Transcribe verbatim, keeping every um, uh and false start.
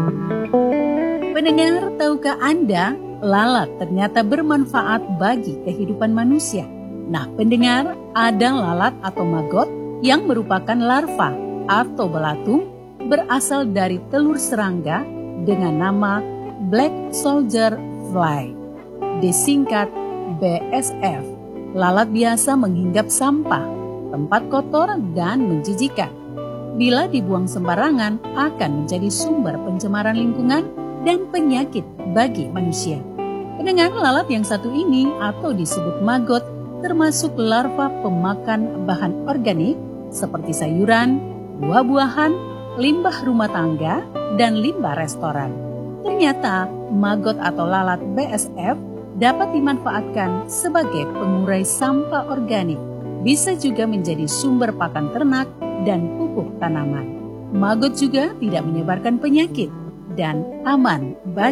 Pendengar, tahukah Anda, lalat ternyata bermanfaat bagi kehidupan manusia? Nah, pendengar, ada lalat atau maggot yang merupakan larva atau belatung berasal dari telur serangga dengan nama Black Soldier Fly, disingkat B S F. Lalat biasa menghinggap sampah, tempat kotor dan menjijikan. Bila dibuang sembarangan, akan menjadi sumber pencemaran lingkungan dan penyakit bagi manusia. Pendengar, lalat yang satu ini atau disebut maggot termasuk larva pemakan bahan organik seperti sayuran, buah-buahan, limbah rumah tangga, dan limbah restoran. Ternyata maggot atau lalat B S F dapat dimanfaatkan sebagai pengurai sampah organik, bisa juga menjadi sumber pakan ternak dan pupuk tanaman. Maggot juga tidak menyebarkan penyakit dan aman bagi